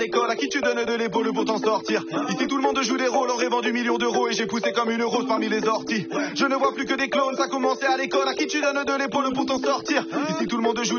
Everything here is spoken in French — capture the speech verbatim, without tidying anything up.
l'école, à qui tu donnes de l'épaule pour t'en sortir. Ici tout le monde joue des rôles en rêvant du million d'euros et j'ai poussé comme une rose parmi les orties. Je ne vois plus que des clones, ça commençait à l'école, à qui tu donnes de l'épaule pour t'en sortir. Ici tout le monde joue